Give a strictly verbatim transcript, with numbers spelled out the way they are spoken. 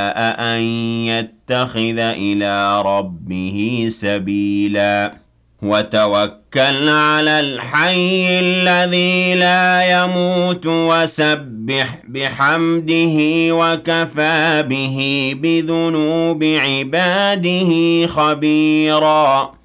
شَاءَ أَن يَتَّخِذَ إِلَىٰ رَبِّهِ سَبِيلًا وَتَوَكَّلْ عَلَى الْحَيِّ الَّذِي لَا يَمُوتُ وَسَبِّحْ بِحَمْدِهِ وَكَفَىٰ بِهِ بِذُنُوبِ عِبَادِهِ خَبِيرًا